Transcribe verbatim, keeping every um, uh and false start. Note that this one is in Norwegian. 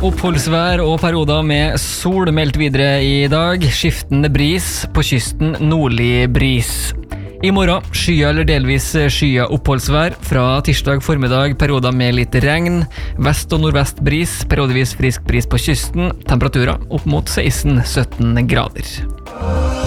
Oppholdsvær og perioder med sol meldt videre i dag. Skiftende bris, på kysten nordlig bris. I morgen skya eller delvis skya oppholdsvær. Fra tirsdag formiddag perioder med litt regn. Vest og nordvest bris, periodevis frisk bris på kysten. Temperaturer opp mot seksten til sytten grader.